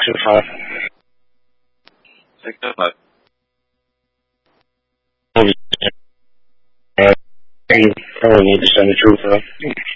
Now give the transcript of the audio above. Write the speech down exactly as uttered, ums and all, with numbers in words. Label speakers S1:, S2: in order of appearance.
S1: too far.
S2: Six oh five.
S1: You probably need to send the truth up.